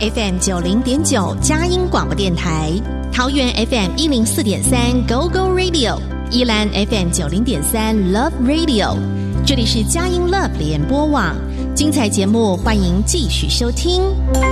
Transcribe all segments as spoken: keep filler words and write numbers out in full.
F M 九零点九佳音广播电台，桃园 F M 一零四点三 Go Go Radio， 宜兰 F M 九零点三 Love Radio， 这里是佳音 Love 联播网，精彩节目欢迎继续收听。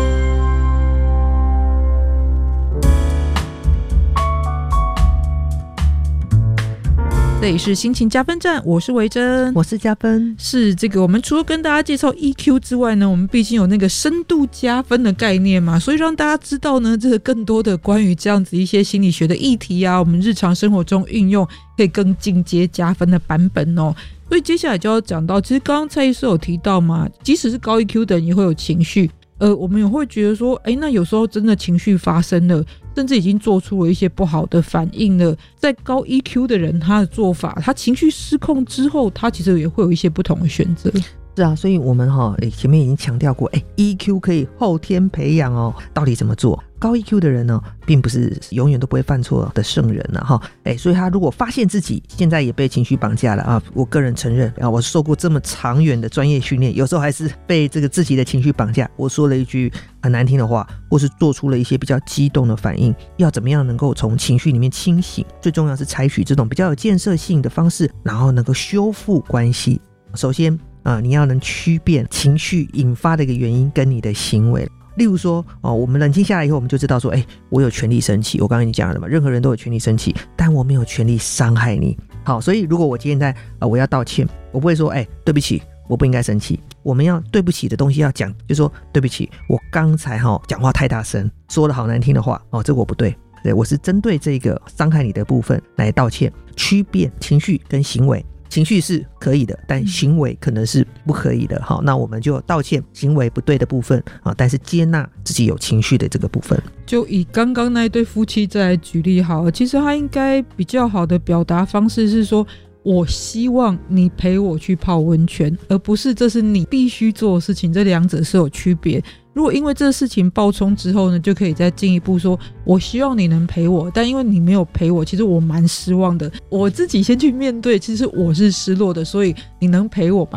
这里是心情加分站，我是维珍， 我是加分。 是这个，我们除了跟大家介绍 E Q 之外呢，我们毕竟有那个深度加分的概念嘛，所以让大家知道呢，这个更多的关于这样子一些心理学的议题啊，我们日常生活中运用可以更进阶加分的版本哦。所以接下来就要讲到，其实刚刚蔡医师有提到嘛，即使是高 E Q 的人也会有情绪。呃，我们也会觉得说，哎，那有时候真的情绪发生了，甚至已经做出了一些不好的反应了。在高 E Q 的人，他的做法，他情绪失控之后，他其实也会有一些不同的选择。 是啊，所以我们哈、哦、前面已经强调过，哎 ，E Q 可以后天培养哦。到底怎么做？高 E Q 的人呢，并不是永远都不会犯错的圣人了哈。哎，所以他如果发现自己现在也被情绪绑架了啊，我个人承认啊，我受过这么长远的专业训练，有时候还是被这个自己的情绪绑架。我说了一句很难听的话，或是做出了一些比较激动的反应，要怎么样能够从情绪里面清醒？最重要是采取这种比较有建设性的方式，然后能够修复关系。首先啊，你要能区辨情绪引发的一个原因跟你的行为。例如说、哦、我们冷静下来以后，我们就知道说，哎，我有权利生气。我刚刚已经讲了嘛，任何人都有权利生气，但我没有权利伤害你。好，所以如果我今天在、呃、我要道歉，我不会说，哎，对不起，我不应该生气。我们要对不起的东西要讲，就说对不起，我刚才哈、哦、讲话太大声，说了好难听的话，哦，这个我不对。对，我是针对这个伤害你的部分来道歉，区辨情绪跟行为。情绪是可以的，但行为可能是不可以的。好，那我们就道歉行为不对的部分啊，但是接纳自己有情绪的这个部分。 就以刚刚那一对夫妻再来举例好了，其实他应该比较好的表达方式是说，我希望你陪我去泡温泉，而不是这是你必须做的事情，这两者是有区别。如果因为这个事情爆冲之后呢，就可以再进一步说，我希望你能陪我，但因为你没有陪我，其实我蛮失望的，我自己先去面对，其实我是失落的，所以你能陪我吗？